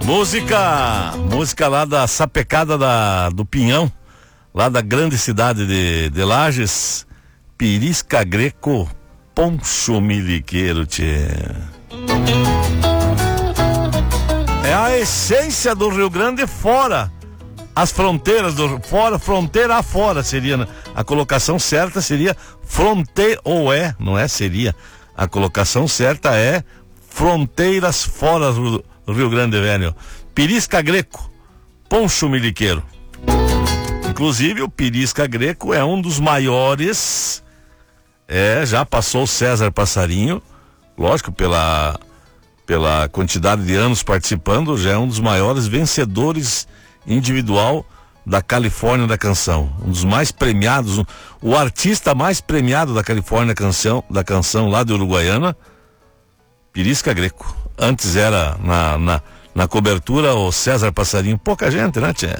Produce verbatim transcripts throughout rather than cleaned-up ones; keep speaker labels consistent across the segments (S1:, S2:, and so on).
S1: Música, música lá da sapecada da, do Pinhão, lá da grande cidade de, de Lages, Pirisca Greco, Poncho Miliqueiro, tchê. É a essência do Rio Grande fora as fronteiras do fora, fronteira afora seria, né? A colocação certa seria fronteira, ou é, não é seria, a colocação certa é fronteiras fora do Rio Grande, velho. Pirisca Greco, Poncho Miliqueiro. Inclusive o Pirisca Greco é um dos maiores, é, já passou o César Passarinho, lógico, pela pela quantidade de anos participando, já é um dos maiores vencedores individual da Califórnia da canção, um dos mais premiados, o, o artista mais premiado da Califórnia canção, da canção lá de Uruguaiana, Pirisca Greco. Antes era na, na, na cobertura o César Passarinho, pouca gente, né, tchê?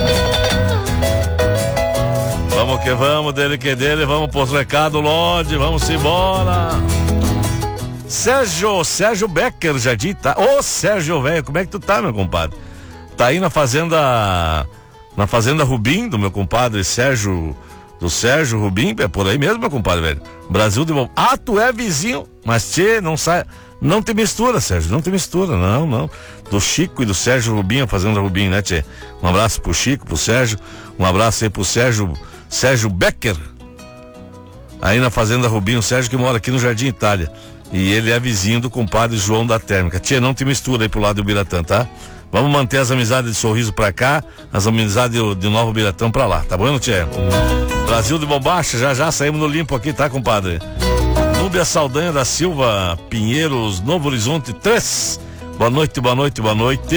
S1: Vamos que vamos, dele que dele, vamos pros recados, Lorde, vamos embora. Sérgio, Sérgio Becker, Jardim, tá? Ô, Sérgio, velho, como é que tu tá, meu compadre? Tá aí na fazenda, na fazenda Rubim, do meu compadre Sérgio, do Sérgio Rubim, é por aí mesmo, meu compadre, velho. Brasil de bom. Ah, tu é vizinho, mas tchê, não sai, não te mistura, Sérgio, não te mistura, não, não. Do Chico e do Sérgio Rubim, a fazenda Rubim, né, tchê? Um abraço pro Chico, pro Sérgio, um abraço aí pro Sérgio, Sérgio Becker, aí na fazenda Rubim, o Sérgio que mora aqui no Jardim Itália. E ele é vizinho do compadre João da Térmica. Tchê, não te mistura aí pro lado do Biratã, tá? Vamos manter as amizades de Sorriso pra cá, as amizades de, de Novo Biratã pra lá, tá bom, tchê? Brasil de Bombacha, já já saímos no limpo aqui, tá, compadre? Núbia Saldanha da Silva Pinheiros, Novo Horizonte três. Boa noite, boa noite, boa noite.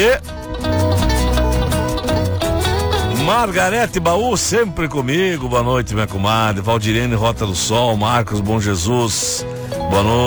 S1: Margarete Baú, sempre comigo, boa noite, minha comadre. Valdirene Rota do Sol, Marcos Bom Jesus, boa noite.